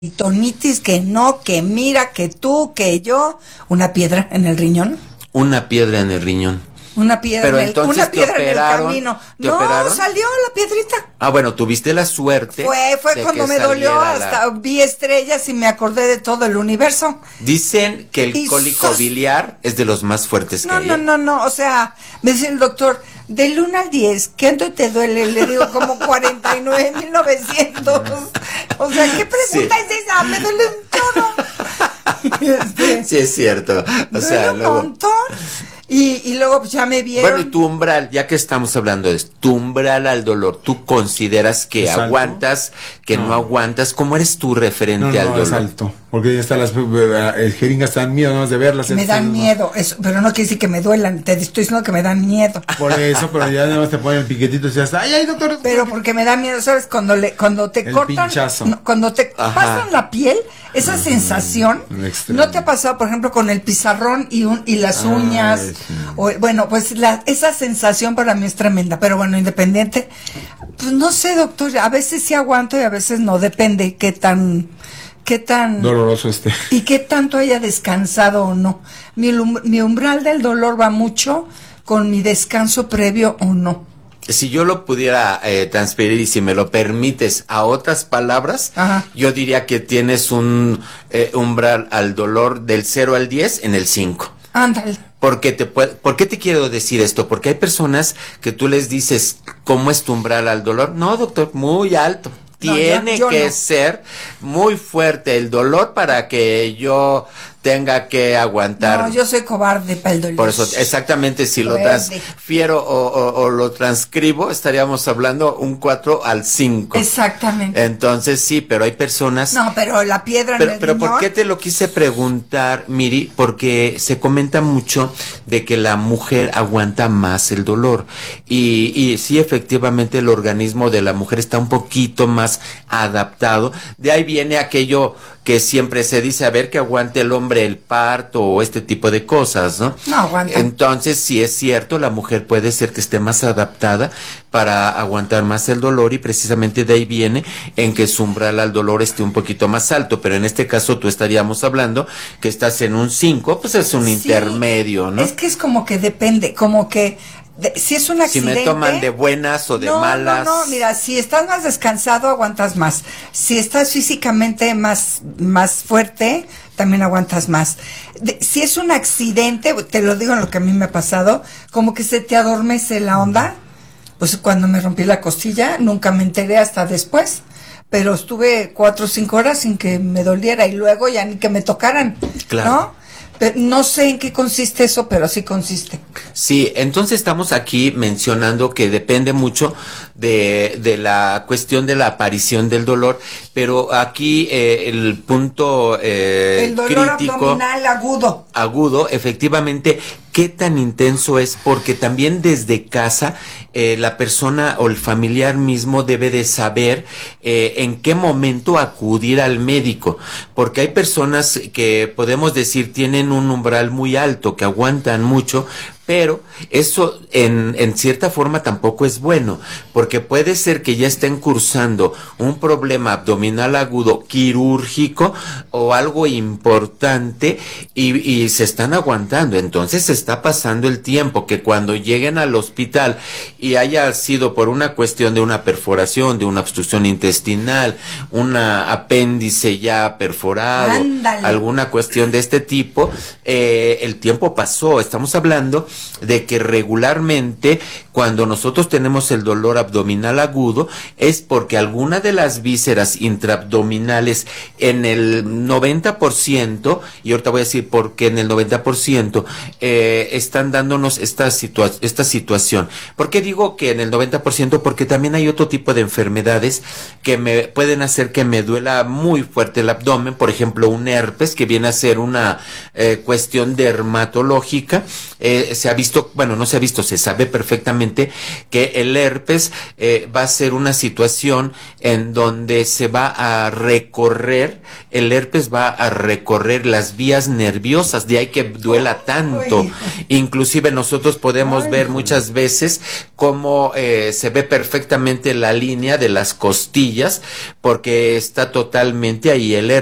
peritonitis, que no, que mira, que tú, que yo, una piedra en el riñón. Una piedra en el riñón. Una piedra, pero entonces una piedra te operaron, en el camino. ¿te No, operaron? salió la piedrita. Ah, bueno, tuviste la suerte. Fue de cuando que me dolió, saliera hasta vi estrellas y me acordé de todo el universo. Dicen que el cólico biliar es de los más fuertes que hay. No, o sea, me dice el doctor, del 1 al 10, ¿cuánto te duele? Le digo, como 49,900. O sea, ¿qué pregunta es esa? Me duele un chorro. Sí, es cierto. O sea, un luego... montón. Y luego pues, ya me vieron. Bueno, y tu umbral, ya que estamos hablando de esto, tu umbral al dolor, ¿tú consideras que ¿Es alto? aguantas, que no aguantas? ¿Cómo eres tú referente al dolor? Es alto, porque ya están las jeringas están miedo nada más de verlas. Me dan miedo, eso, pero no quiere decir que me duelan, te estoy diciendo que me dan miedo. Por eso, pero ya nada más te ponen el piquetito y ya está. Ay, doctor. Pero porque me da miedo, ¿sabes? Cuando te El cortan, pinchazo. cuando te pasan la piel, esa sensación, extremo. ¿no te ha pasado, por ejemplo, con el pizarrón y las uñas? sí. Bueno, pues esa sensación para mí es tremenda, pero bueno, independiente, pues no sé, doctor, a veces sí aguanto y a veces no, depende qué tan Doloroso y qué tanto haya descansado o no. Mi umbral del dolor va mucho con mi descanso previo o no. Si yo lo pudiera transferir y si me lo permites a otras palabras, Ajá. yo diría que tienes un umbral al dolor del 0 al 10 en el 5. Ándale. ¿Por qué te quiero decir esto? Porque hay personas que tú les dices, ¿cómo es tu umbral al dolor? No, doctor, muy alto. Tiene yo que no. ser muy fuerte el dolor para que yo tenga que aguantar. No, yo soy cobarde para el dolor. Por eso, exactamente, si lo Fuerte. transfiero o lo transcribo, estaríamos hablando un 4 al 5. Exactamente. Entonces, sí, pero hay personas... No, pero la piedra en el Pero riñón. ¿por qué te lo quise preguntar, Miri? Porque se comenta mucho de que la mujer aguanta más el dolor. Y sí, efectivamente, el organismo de la mujer está un poquito más adaptado. De ahí viene aquello que siempre se dice, a ver, que aguante el hombre el parto o este tipo de cosas, ¿no? No aguanta. Entonces, sí es cierto, la mujer puede ser que esté más adaptada para aguantar más el dolor y precisamente de ahí viene en que su umbral al dolor esté un poquito más alto, pero en este caso tú estaríamos hablando que estás en un 5, pues es un Sí, intermedio, ¿no? Es que es como que depende, como que si es un Si accidente. me toman de buenas o de malas. No, mira, si estás más descansado, aguantas más. Si estás físicamente más fuerte, también aguantas más. Si es un accidente, te lo digo en lo que a mí me ha pasado, como que se te adormece la onda. Pues cuando me rompí la costilla, nunca me enteré hasta después. Pero estuve 4 o 5 horas sin que me doliera y luego ya ni que me tocaran. Claro. ¿No? Pero no sé en qué consiste eso, pero sí consiste. Sí, entonces estamos aquí mencionando que depende mucho de la cuestión de la aparición del dolor, pero aquí el punto el dolor crítico abdominal agudo, efectivamente, qué tan intenso es, porque también desde casa la persona o el familiar mismo debe de saber en qué momento acudir al médico, porque hay personas que podemos decir tienen un umbral muy alto, que aguantan mucho, pero eso en cierta forma tampoco es bueno, porque puede ser que ya estén cursando un problema abdominal agudo quirúrgico o algo importante y se están aguantando, entonces se está pasando el tiempo, que cuando lleguen al hospital y haya sido por una cuestión de una perforación, de una obstrucción intestinal, un apéndice ya perforado, Ándale. alguna cuestión de este tipo, el tiempo pasó. Estamos hablando de que regularmente cuando nosotros tenemos el dolor abdominal agudo es porque alguna de las vísceras intraabdominales en el 90%, y ahorita voy a decir por qué en el 90%, están dándonos esta situación. ¿Por qué digo que en el 90%? Porque también hay otro tipo de enfermedades que me pueden hacer que me duela muy fuerte el abdomen, por ejemplo un herpes, que viene a ser una cuestión dermatológica. Se ha visto, bueno, no se ha visto, se sabe perfectamente que el herpes va a ser una situación en donde se va a recorrer el herpes va a recorrer las vías nerviosas, de ahí que duela tanto. Uy. Inclusive nosotros podemos ver muchas veces cómo se ve perfectamente la línea de las costillas, porque está totalmente ahí el herpes.